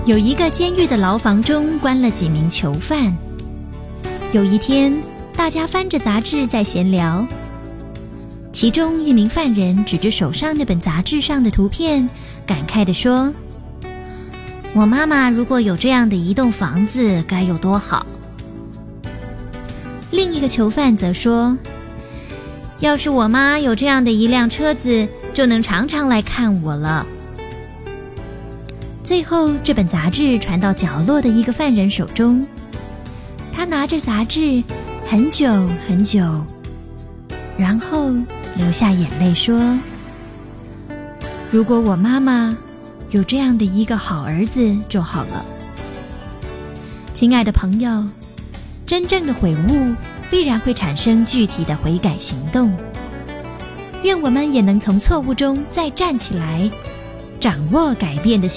有一个监狱的牢房中关了几名囚犯。有一天，大家翻着杂志在闲聊，其中一名犯人指着手上那本杂志上的图片，感慨地说：“我妈妈如果有这样的一栋房子，该有多好。”另一个囚犯则说：“要是我妈有这样的一辆车子，就能常常来看我了。”最后，这本杂志传到角落的一个犯人手中，他拿着杂志很久很久，然后流下眼泪说：“如果我妈妈有这样的一个好儿子就好了。”亲爱的朋友，真正的悔悟必然会产生具体的悔改行动。愿我们也能从错误中再站起来，掌握改变的